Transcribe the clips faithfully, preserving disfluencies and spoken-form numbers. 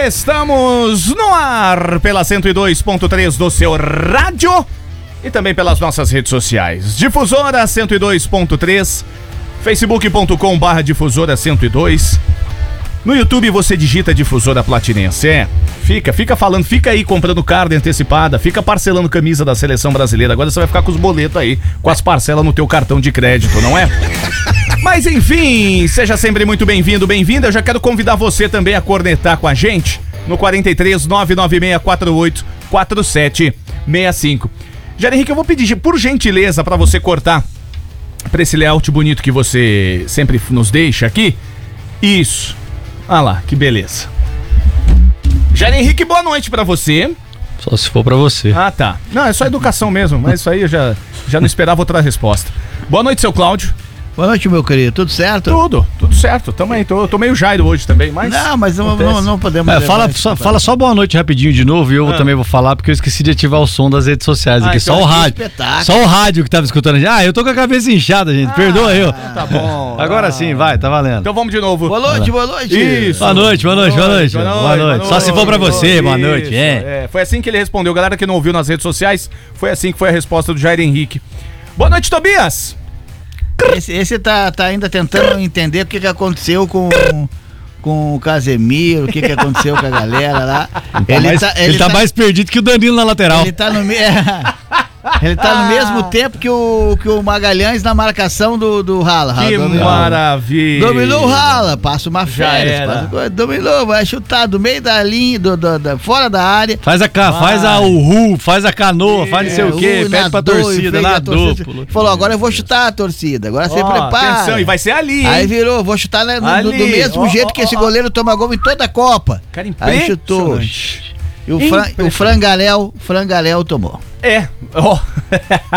Estamos no ar pela cento e dois ponto três do seu rádio e também pelas nossas redes sociais. Difusora cento e dois ponto três, facebook ponto com barra difusora cento e dois. No YouTube você digita Difusora Platinense. É, fica, fica falando, fica aí comprando carne antecipada, fica parcelando camisa da Seleção Brasileira. Agora você vai ficar com os boletos aí, com as parcelas no teu cartão de crédito, não é? Mas enfim, seja sempre muito bem-vindo, bem-vinda. Eu já quero convidar você também a cornetar com a gente no quarenta e três, nove nove seis quatro oito, quatro sete seis cinco. Jair Henrique, eu vou pedir por gentileza pra você cortar pra esse layout bonito que você sempre nos deixa aqui. Isso. Ah lá, que beleza. Jair Henrique, boa noite pra você. Só se for pra você. Ah, tá. Não, é só educação mesmo, mas isso aí eu já, já não esperava outra resposta. Boa noite, seu Cláudio. Boa noite, meu querido. Tudo certo? Tudo, tudo certo. Tamo aí, tô, tô meio Jairo hoje também, mas... Não, mas não, não, não podemos... É, fala, só, fala só boa noite rapidinho de novo e eu ah. também vou falar porque eu esqueci de ativar o som das redes sociais ah, aqui, então só o rádio. Só o rádio que tava escutando. Ah, eu tô com a cabeça inchada, gente. Ah, Perdoa eu. Tá bom. Agora ah. sim, vai, tá valendo. Então vamos de novo. Boa noite, boa noite. Isso. Boa noite, boa noite, boa noite. Boa noite. Boa noite. Boa noite. Só se for pra você, boa noite. É. é. Foi assim que ele respondeu. Galera que não ouviu nas redes sociais, foi assim que foi a resposta do Jair Henrique. Boa noite, Tobias. Esse, esse tá, tá ainda tentando entender o que, que aconteceu com, com o Casemiro, o que, que aconteceu com a galera lá. Ele tá, ele mais, tá, ele ele tá, tá mais perdido que o Danilo na lateral. Ele tá no meio. Ele tá no mesmo tempo que o, que o Magalhães na marcação do, do Rala. Que dominou. Maravilha. Dominou o Rala, passa uma férias. Passa, dominou, vai chutar do meio da linha, do, do, do, fora da área. Faz a, ca, faz a uhu, faz a canoa, é, faz não sei o quê, pede pra torcida, nadou. Falou, agora eu vou chutar a torcida, agora você oh, prepara. Atenção, e vai ser ali, Aí hein? virou, vou chutar né, no, do mesmo oh, jeito oh, que esse goleiro toma gol em toda a Copa. Cara, aí chutou. E o, fran, o Frangaléu, Frangaléu tomou. É, ó. Oh.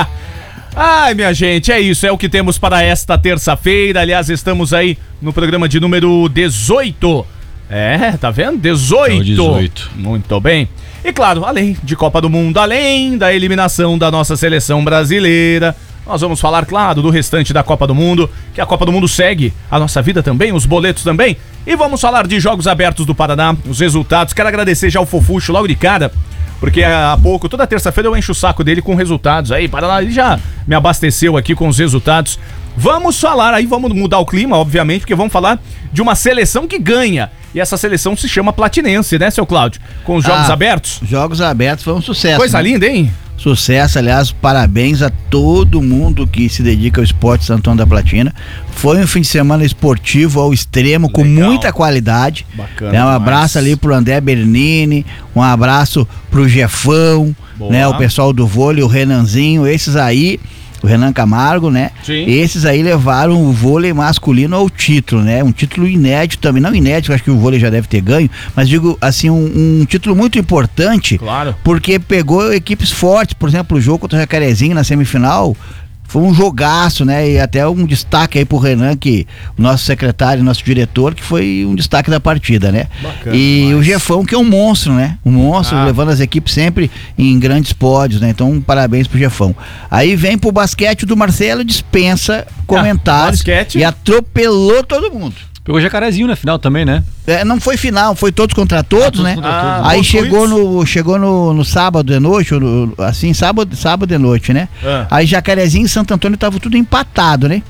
Ai, minha gente, é isso, é o que temos para esta terça-feira. Aliás, estamos aí no programa de número dezoito. É, tá vendo? dezoito. dezoito. Muito bem. E claro, além de Copa do Mundo, além da eliminação da nossa seleção brasileira, nós vamos falar, claro, do restante da Copa do Mundo, que a Copa do Mundo segue a nossa vida também, os boletos também. E vamos falar de Jogos Abertos do Paraná, os resultados. Quero agradecer já o Fofuxo logo de cara, porque há pouco, toda terça-feira eu encho o saco dele com resultados. Aí, Paraná, ele já me abasteceu aqui com os resultados. Vamos falar, aí vamos mudar o clima, obviamente, porque vamos falar de uma seleção que ganha. E essa seleção se chama Platinense, né, seu Cláudio? Com os Jogos ah, Abertos. Jogos Abertos foi um sucesso. Coisa né? linda, hein? Sucesso, aliás, parabéns a todo mundo que se dedica ao esporte Santo Antônio da Platina. Foi um fim de semana esportivo ao extremo, legal, com muita qualidade. Bacana. É, um abraço ali pro André Bernini, um abraço pro Jefão, né, o pessoal do vôlei, o Renanzinho, esses aí, o Renan Camargo, né? Sim. Esses aí levaram o vôlei masculino ao título, né? Um título inédito também, não inédito, acho que o vôlei já deve ter ganho, mas digo assim, um, um título muito importante, claro, porque pegou equipes fortes, por exemplo, o jogo contra o Jacarezinho na semifinal, foi um jogaço, né? E até um destaque aí pro Renan, que o nosso secretário, nosso diretor, que foi um destaque da partida, né? Bacana, e mas... o Jefão, que é um monstro, né? Um monstro, ah. levando as equipes sempre em grandes pódios, né? Então, parabéns pro Jefão. Aí vem pro basquete do Marcelo, dispensa comentários ah, e atropelou todo mundo. Pegou o Jacarezinho na final também, né? É, não foi final, foi todos contra todos, ah, né? Contra ah, todos. Aí chegou no, chegou no, no sábado de noite, no, assim, sábado, sábado de noite, né? Ah. Aí Jacarezinho e Santo Antônio tava tudo empatado, né?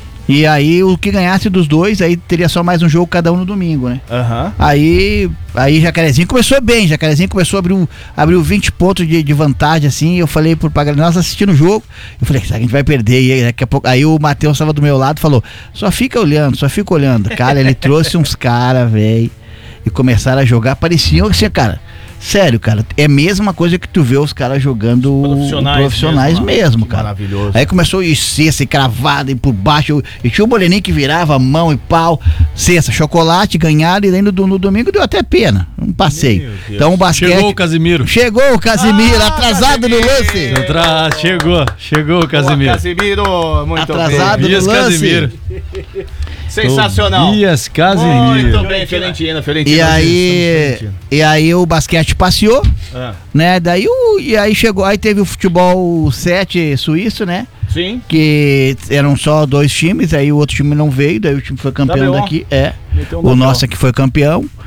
E aí o que ganhasse dos dois, aí teria só mais um jogo cada um no domingo, né? Uhum. Aí, aí Jacarezinho começou bem, Jacarezinho começou a abrir, um, abriu vinte pontos de, de vantagem, assim, eu falei pro Pagalho, nós assistindo o jogo, eu falei, será que a gente vai perder? E aí, daqui a pouco, aí o Matheus estava do meu lado e falou, só fica olhando, só fica olhando. Cara, ele trouxe uns caras, velho, e começaram a jogar, pareciam assim, cara... Sério, cara, é a mesma coisa que tu vê os caras jogando profissionais, profissionais mesmo, mesmo cara. Maravilhoso. Aí começou a cesta e cravada e por baixo, e tinha o Moreninho que virava mão e pau, cesta, chocolate, ganharam, e aí no, no domingo deu até pena, um passeio. Então o basquete... Chegou o Casimiro. Chegou o Casimiro, ah, atrasado Casimiro. no lance. Entra... Chegou, chegou o Casimiro. Boa, Casimiro, muito atrasado bem. no lance. Casimiro. Sensacional. Tobias Casimiro. Muito bem, Fiorentina, Fiorentina. E aí, e aí o basquete passeou, ah. né? Daí o, e aí chegou, aí teve o futebol sete suíço, né? Sim. Que eram só dois times, aí o outro time não veio, daí o time foi campeão W O. daqui, é. Meteu um O W O. nosso aqui foi campeão.